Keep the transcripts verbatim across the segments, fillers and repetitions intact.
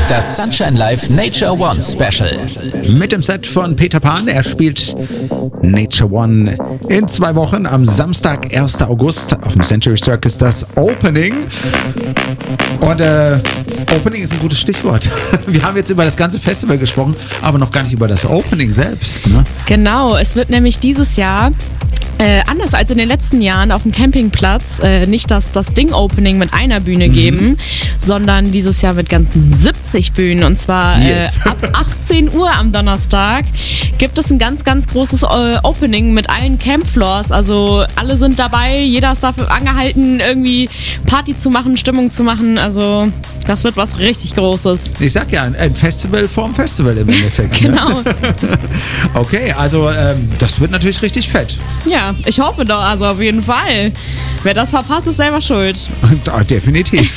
Das Sunshine Live Nature One Special. Mit dem Set von Peter Pan. Er spielt Nature One in zwei Wochen am Samstag, ersten August auf dem Century Circus, das Opening. Und äh, Opening ist ein gutes Stichwort. Wir haben jetzt über das ganze Festival gesprochen, aber noch gar nicht über das Opening selbst. Ne? Genau, es wird nämlich dieses Jahr Äh, anders als in den letzten Jahren auf dem Campingplatz äh, nicht das, das Ding-Opening mit einer Bühne mhm. geben, sondern dieses Jahr mit ganzen siebzig Bühnen. Und zwar äh, ab achtzehn Uhr am Donnerstag gibt es ein ganz, ganz großes äh, Opening mit allen Campfloors. Also alle sind dabei, jeder ist dafür angehalten, irgendwie Party zu machen, Stimmung zu machen. Also das wird was richtig Großes. Ich sag ja, ein Festival vorm Festival im Endeffekt. Genau. Ne? Okay, also ähm, das wird natürlich richtig fett. Ja, ich hoffe doch, also auf jeden Fall. Wer das verpasst, ist selber schuld. Da, definitiv.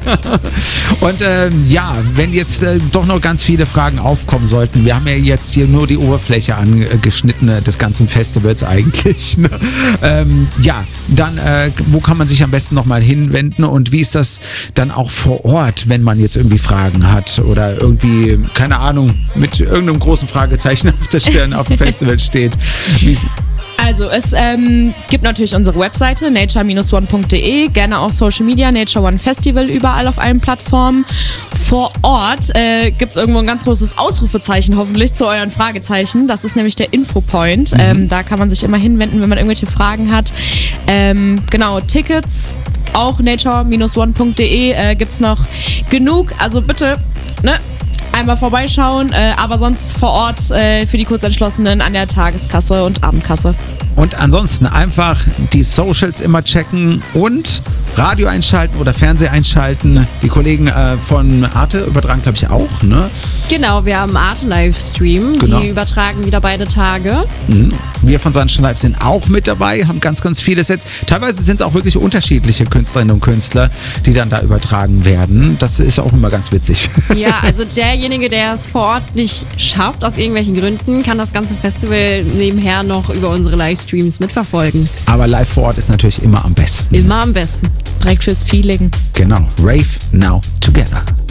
Und ähm, ja, wenn jetzt äh, doch noch ganz viele Fragen aufkommen sollten, wir haben ja jetzt hier nur die Oberfläche angeschnitten äh, des ganzen Festivals eigentlich. Ne? Ähm, ja, dann äh, wo kann man sich am besten nochmal hinwenden und wie ist das dann auch vor Ort, wenn man jetzt irgendwie Fragen hat oder irgendwie, keine Ahnung, mit irgendeinem großen Fragezeichen auf der Stirn auf dem Festival steht? Wie ist Also es ähm, gibt natürlich unsere Webseite nature dash one punkt de, gerne auch Social Media, Nature One Festival, überall auf allen Plattformen. Vor Ort äh, gibt es irgendwo ein ganz großes Ausrufezeichen hoffentlich zu euren Fragezeichen. Das ist nämlich der Infopoint. Mhm. Ähm, da kann man sich immer hinwenden, wenn man irgendwelche Fragen hat. Ähm, genau, Tickets, auch nature dash one punkt de äh, gibt es noch genug. Also bitte, ne? Einmal vorbeischauen, äh, aber sonst vor Ort äh, für die Kurzentschlossenen an der Tageskasse und Abendkasse. Und ansonsten einfach die Socials immer checken und Radio einschalten oder Fernseher einschalten. Die Kollegen äh, von Arte übertragen, glaube ich, auch, ne? Genau, wir haben Arte Livestream, genau. Die übertragen wieder beide Tage. Mhm. Wir von Sunshine Live sind auch mit dabei, haben ganz, ganz viele Sets. Teilweise sind es auch wirklich unterschiedliche Künstlerinnen und Künstler, die dann da übertragen werden. Das ist auch immer ganz witzig. Ja, also derjenige, der es vor Ort nicht schafft, aus irgendwelchen Gründen, kann das ganze Festival nebenher noch über unsere Livestreams mitverfolgen. Aber live vor Ort ist natürlich immer am besten. Immer am besten. Direkt fürs Feeling. Genau. Rave now together.